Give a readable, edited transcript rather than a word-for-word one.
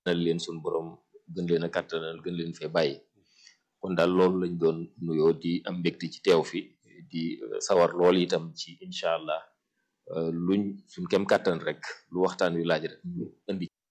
leen suñu borom gën leen a kàttanal gën leen fee bàyyi kon daal loolu lañ doon nuyoo di am mbégte ci teew fi di sawar lool itam ci incha allah luñ suñ kem kàttan rek lu waxtaan wi laaj rek ñu indi